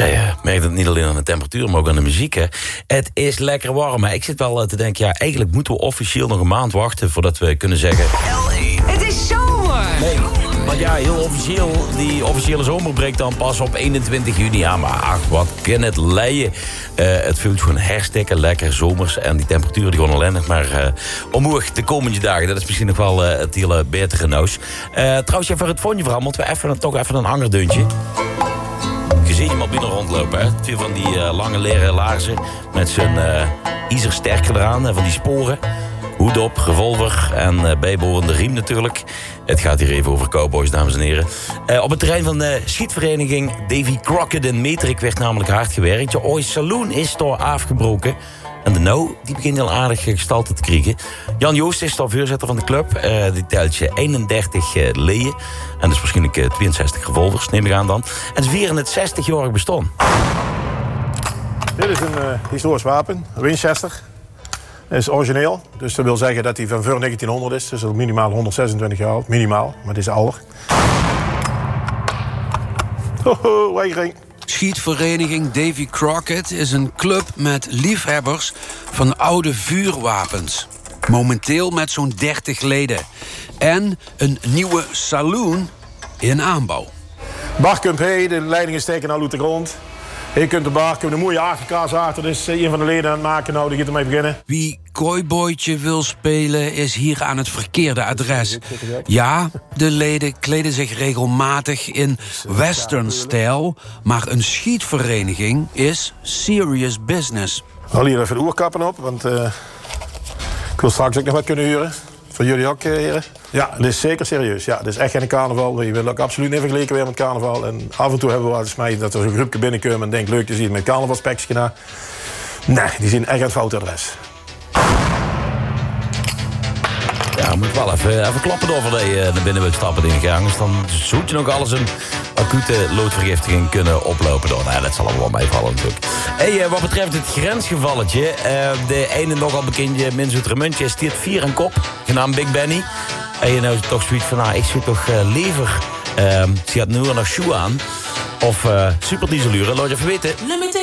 Ja, je merkt het niet alleen aan de temperatuur, maar ook aan de muziek. Hè. Het is lekker warm. Hè. Ik zit wel te denken, ja, eigenlijk moeten we officieel nog een maand wachten voordat we kunnen zeggen... Het is zomer! Nee, want ja, heel officieel, die officiële zomer breekt dan pas op 21 juni. Ja, maar ach, wat kan het leien. Het voelt gewoon hartstikke lekker zomers. En die temperatuur die gewoon alleen nog maar omhoog de komende dagen. Dat is misschien nog wel het hele betere nieuws. Trouwens, voor het fondje vooral, moeten we toch even een angerdeuntje. Je ziet hem al binnen rondlopen, hè? Twee van die lange leren laarzen met zijn ijzersterker eraan, van die sporen. Hoed op, revolver en bijbehorende riem natuurlijk. Het gaat hier even over cowboys, dames en heren. Op het terrein van de schietvereniging Davy Crockett in Metrik werd namelijk hard gewerkt. Je ooit saloon is door afgebroken. En de nou, die begint heel aardig gestalte te krijgen. Jan Joost is de voorzitter van de club. Die telt je 31 leden. En dus waarschijnlijk 62 revolvers, neem ik aan dan. En ze vieren het 60-jarig bestaan. Dit is een historisch wapen, een Winchester. Het is origineel, dus dat wil zeggen dat hij van voor 1900 is. Dus al minimaal 126 jaar oud, minimaal, maar het is ouder. Hoho, weigering. Schietvereniging Davy Crockett is een club met liefhebbers van oude vuurwapens. Momenteel met zo'n 30 leden. En een nieuwe saloon in aanbouw. Barkump heen, de leidingen steken al uit de grond. Je kunt de Barkump, een mooie achterkaas achter. Dus een van de leden aan het maken, nou, die gaat ermee beginnen. Wie cowboytje wil spelen is hier aan het verkeerde adres. Ja, de leden kleden zich regelmatig in western-stijl, maar een schietvereniging is serious business. Hal hier even de oerkappen op, want ik wil straks ook nog wat kunnen huren. Voor jullie ook, heren. Ja, dit is zeker serieus. Ja, dit is echt geen carnaval. Je wil ook absoluut niet vergeleken weer met carnaval. En af en toe hebben we wel eens mee dat er zo'n groepje binnenkomen en denkt leuk te zien met carnavalspeksje na. Nee, die zien echt aan het foute adres. Ja, moet wel even klappen door voordat je naar binnen wilt stappen, denk ik. Anders dan zoet je nog alles een acute loodvergiftiging kunnen oplopen door. Nou, dat zal allemaal wel meevallen natuurlijk. Hey, wat betreft het grensgevalletje, de ene nogal bekende Minzoetere muntje stiert 4 aan kop, genaamd Big Benny. En je nou toch zoiets van, nou, ik zit toch liever, ze had nu nog shoe aan, of super dieseluren, laat je even weten.